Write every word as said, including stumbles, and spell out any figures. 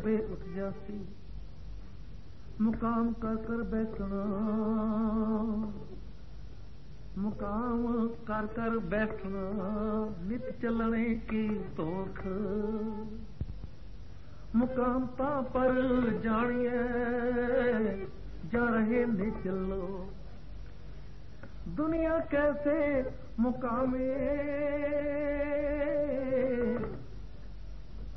सुबह उठ जाती, मुकाम का कर बैठना, मुकाम कर कर बैठना, नित चलने की तोख, मुकाम पा पर जानिए जा रहे ने चलो, दुनिया कैसे मुकामे